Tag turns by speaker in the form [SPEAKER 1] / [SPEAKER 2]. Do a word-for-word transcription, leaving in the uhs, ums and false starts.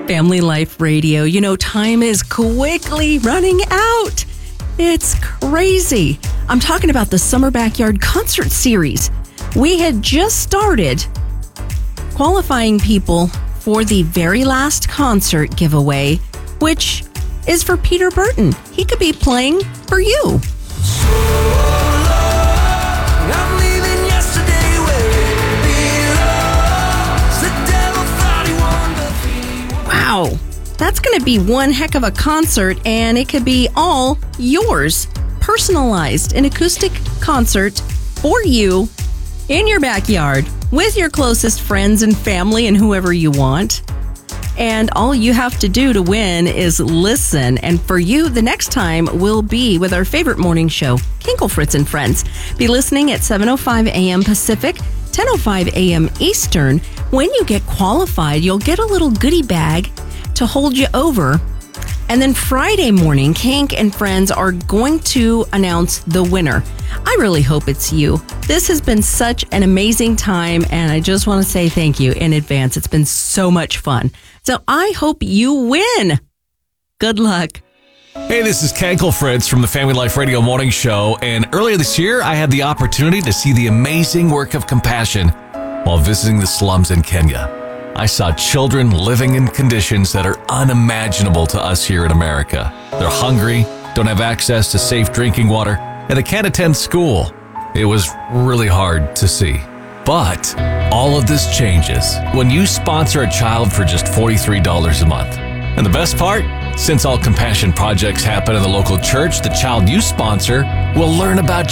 [SPEAKER 1] Family Life Radio. You know, time is quickly running out. It's crazy. I'm talking about the Summer Backyard Concert Series. We had just started qualifying people for the very last concert giveaway, which is for Peter Burton. He could be playing for you. Wow, that's going to be one heck of a concert, and it could be all yours. Personalized, an acoustic concert for you in your backyard with your closest friends and family and whoever you want. And all you have to do to win is listen. And for you, the next time will be with our favorite morning show, Kinkle Fritz and Friends. Be listening at seven oh five a.m. Pacific, ten oh five a.m. Eastern. When you get qualified, you'll get a little goodie bag to hold you over. And then Friday morning, Kink and Friends are going to announce the winner. I really hope it's you. This has been such an amazing time, and I just want to say thank you in advance. It's been so much fun. So I hope you win. Good luck.
[SPEAKER 2] Hey, this is Kinkle Fritz from the Family Life Radio Morning Show, and earlier this year, I had the opportunity to see the amazing work of compassion while visiting the slums in Kenya. I saw children living in conditions that are unimaginable to us here in America. They're hungry, don't have access to safe drinking water, and they can't attend school. It was really hard to see. But all of this changes when you sponsor a child for just forty-three dollars a month. And the best part? Since all compassion projects happen in the local church, the child you sponsor will learn about